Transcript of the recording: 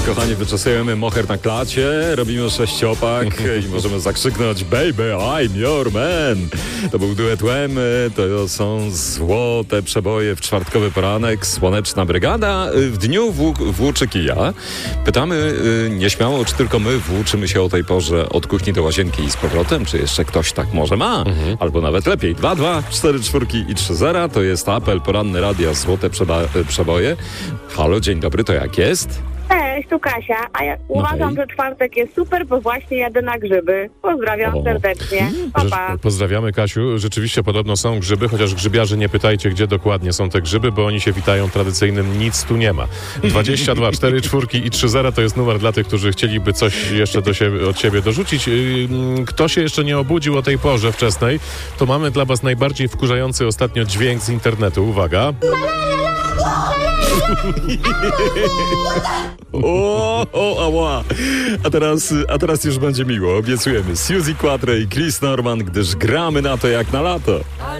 kochani, wyczesujemy moher na klacie, robimy sześciopak i możemy zakrzyknąć Baby, I'm your man. To był duet Łem, to są złote przeboje w czwartkowy poranek, Słoneczna Brygada. W dniu włóczy kija. Pytamy nieśmiało, czy tylko my włóczymy się o tej porze od kuchni do łazienki i z powrotem, czy jeszcze ktoś tak może ma? Albo nawet lepiej. 2-2, 4-4 i 3-0 to jest apel poranny radia Złote Przeboje. Halo, dzień dobry, to jak jest? Cześć, tu Kasia, a ja uważam, że czwartek jest super, bo właśnie jadę na grzyby. Pozdrawiam serdecznie. Pa, pa. Pozdrawiamy, Kasiu. Rzeczywiście podobno są grzyby, chociaż grzybiarze nie pytajcie, gdzie dokładnie są te grzyby, bo oni się witają tradycyjnym nic tu nie ma. 22, 4, 4 i 3-0 to jest numer dla tych, którzy chcieliby coś jeszcze od siebie dorzucić. Kto się jeszcze nie obudził o tej porze wczesnej, to mamy dla was najbardziej wkurzający ostatnio dźwięk z internetu. Uwaga. Ała. A teraz już będzie miło, obiecujemy. Suzy Quatro i Chris Norman, gdyż gramy na to jak na lato.